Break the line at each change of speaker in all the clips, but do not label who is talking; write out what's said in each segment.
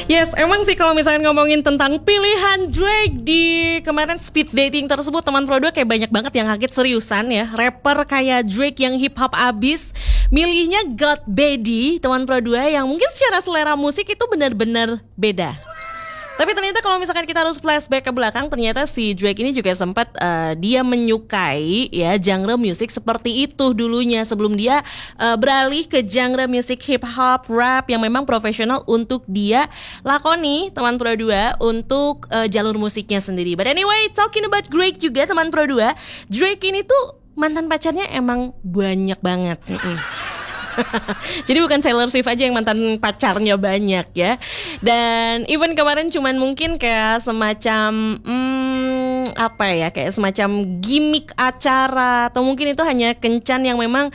Yes, emang sih kalau misalnya ngomongin tentang pilihan Drake di kemarin speed dating tersebut, teman Pro 2 kayak banyak banget yang kaget seriusan ya. Rapper kayak Drake yang hip hop abis, milihnya God Baby, teman Pro 2 yang mungkin secara selera musik itu benar-benar beda. Tapi ternyata kalau misalkan kita harus flashback ke belakang, ternyata si Drake ini juga sempat dia menyukai ya genre musik seperti itu dulunya sebelum dia beralih ke genre musik hip hop, rap yang memang profesional untuk dia lakoni, teman Pro 2, untuk jalur musiknya sendiri. But anyway, talking about Drake juga, teman Pro 2, Drake ini tuh mantan pacarnya emang banyak banget. Jadi bukan Taylor Swift aja yang mantan pacarnya banyak ya. Dan even kemarin cuman mungkin kayak semacam kayak semacam gimmick acara, atau mungkin itu hanya kencan yang memang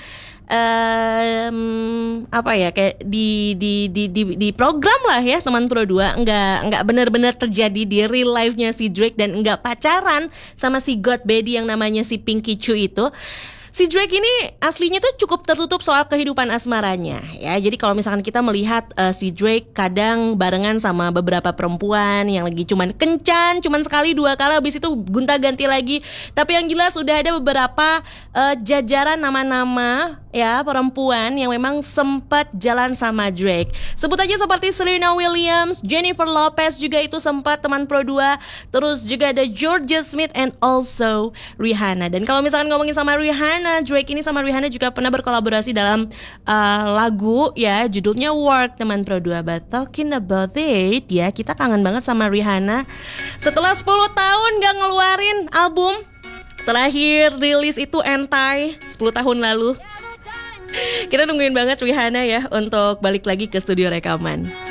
kayak di program lah ya, teman Pro 2. Enggak benar-benar terjadi di real life-nya si Drake, dan enggak pacaran sama si God Baby yang namanya si Pinky Chu itu. Si Drake ini aslinya tuh cukup tertutup soal kehidupan asmaranya ya. Jadi kalau misalkan kita melihat si Drake kadang barengan sama beberapa perempuan yang lagi cuman kencan, cuman sekali dua kali, habis itu gonta-ganti lagi. Tapi yang jelas sudah ada beberapa jajaran nama-nama ya perempuan yang memang sempat jalan sama Drake. Sebut aja seperti Serena Williams, Jennifer Lopez juga itu sempat, teman Pro 2. Terus juga ada Georgia Smith and also Rihanna. Dan kalau misalkan ngomongin sama Rihanna, Drake ini sama Rihanna juga pernah berkolaborasi dalam lagu ya, judulnya Work, teman Pro 2. But talking about it ya, kita kangen banget sama Rihanna. Setelah 10 tahun gak ngeluarin album, terakhir rilis itu Anti 10 tahun lalu. Kita nungguin banget Rihanna ya untuk balik lagi ke studio rekaman.